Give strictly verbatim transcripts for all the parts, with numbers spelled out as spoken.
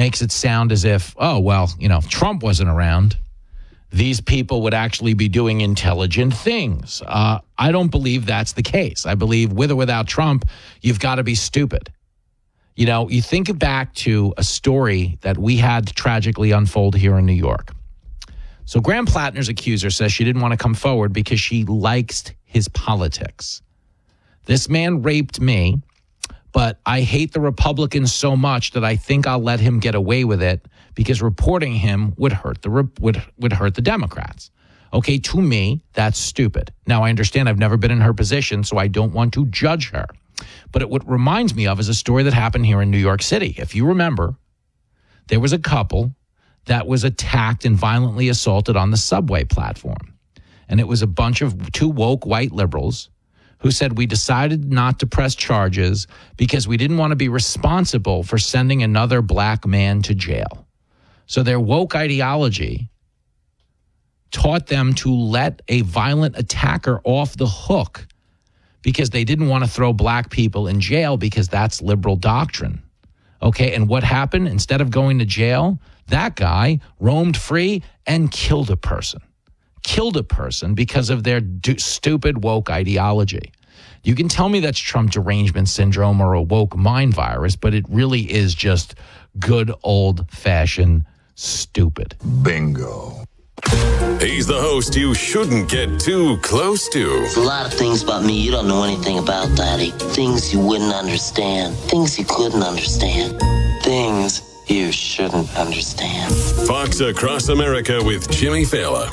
makes it sound as if, oh, well, you know, Trump wasn't around. These people would actually be doing intelligent things. Uh, I don't believe that's the case. I believe with or without Trump, you've got to be stupid. You know, you think back to a story that we had tragically unfold here in New York. So Graham Plattner's accuser says she didn't want to come forward because she likes his politics. This man raped me, but I hate the Republicans so much that I think I'll let him get away with it because reporting him would hurt the would would hurt the Democrats. Okay, to me, that's stupid. Now, I understand I've never been in her position, so I don't want to judge her. But it, what reminds me of is a story that happened here in New York City. If you remember, there was a couple that was attacked and violently assaulted on the subway platform. And it was a bunch of two woke white liberals who said, we decided not to press charges because we didn't want to be responsible for sending another black man to jail. So their woke ideology taught them to let a violent attacker off the hook because they didn't want to throw black people in jail because that's liberal doctrine. Okay, and what happened? Instead of going to jail, that guy roamed free and killed a person. Killed a person because of their do- stupid woke ideology. You can tell me that's Trump derangement syndrome or a woke mind virus, but it really is just good old-fashioned stupid. Bingo. He's the host you shouldn't get too close to. There's a lot of things about me you don't know anything about, Daddy. Things you wouldn't understand. Things you couldn't understand. Things you shouldn't understand. Fox Across America with Jimmy Fallon.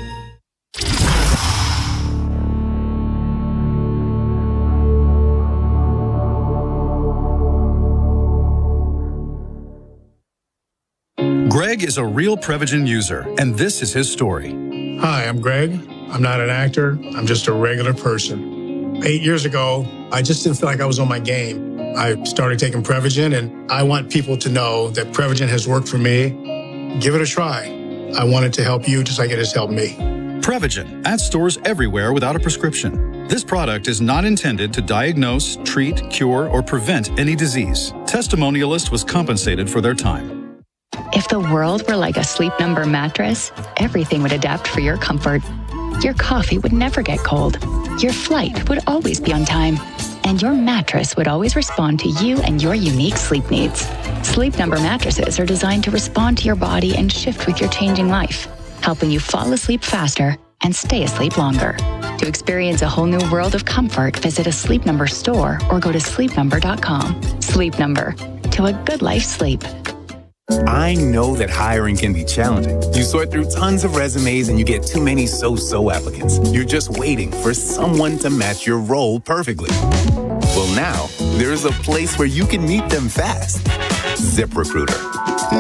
Greg is a real Prevagen user, and this is his story. Hi, I'm Greg. I'm not an actor. I'm just a regular person. Eight years ago, I just didn't feel like I was on my game. I started taking Prevagen, and I want people to know that Prevagen has worked for me. Give it a try. I want it to help you just like it has helped me. Prevagen, at stores everywhere without a prescription. This product is not intended to diagnose, treat, cure, or prevent any disease. Testimonialist was compensated for their time. If the world were like a Sleep Number mattress, everything would adapt for your comfort. Your coffee would never get cold. Your flight would always be on time. And your mattress would always respond to you and your unique sleep needs. Sleep Number mattresses are designed to respond to your body and shift with your changing life, helping you fall asleep faster and stay asleep longer. To experience a whole new world of comfort, visit a Sleep Number store or go to sleep number dot com. Sleep Number, to a good life sleep. I know that hiring can be challenging. You sort through tons of resumes and you get too many so-so applicants. You're just waiting for someone to match your role perfectly. Well, now, there's a place where you can meet them fast. ZipRecruiter.